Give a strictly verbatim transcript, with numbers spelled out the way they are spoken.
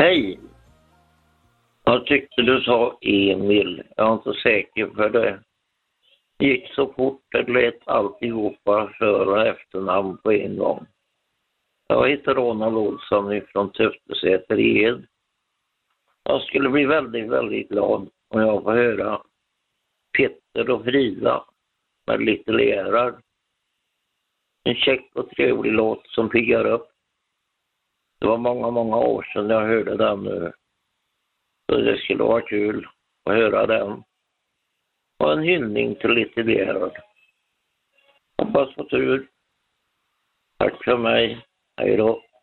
Hej! Jag tyckte du sa Emil. Jag är inte säker för det. Det gick så fort, det lät alltihopa för och efternamn på en gång. Jag heter Ronald Olsson från Töftesäter i Ed. Jag skulle bli väldigt, väldigt glad om jag får höra Petter och Frida med lite lerar. En check och trevlig låt som piggar upp. Det var många, många år sedan jag hörde den nu. Så det skulle vara kul att höra den. Och en hyllning till lite lerar. Hoppas på tur. Tack för mig. Hej då.